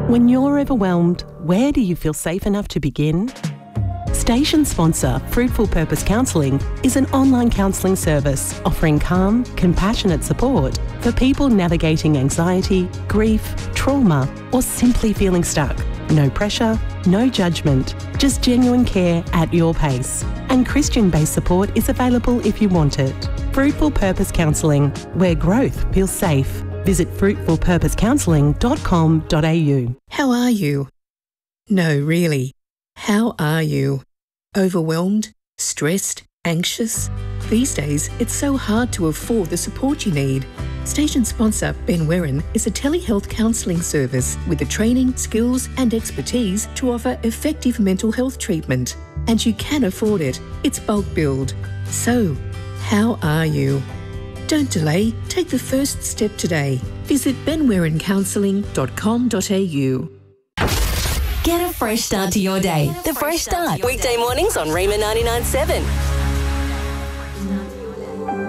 When you're overwhelmed, where do you feel safe enough to begin? Station sponsor Fruitful Purpose Counselling is an online counselling service offering calm, compassionate support for people navigating anxiety, grief, trauma, or simply feeling stuck. No pressure, no judgment, just genuine care at your pace. And Christian-based support is available if you want it. Fruitful Purpose Counselling, where growth feels safe. Visit fruitfulpurposecounselling.com.au. How are you? No, really. How are you? Overwhelmed? Stressed? Anxious? These days, it's so hard to afford the support you need. Station sponsor Ben Werran is a telehealth counselling service with the training, skills and expertise to offer effective mental health treatment. And you can afford it. It's bulk billed. So, how are you? Don't delay. Take the first step today. Visit benwerrancounselling.com.au. Get a fresh start to your day. The Fresh Start. Weekday mornings on Rima 99.7.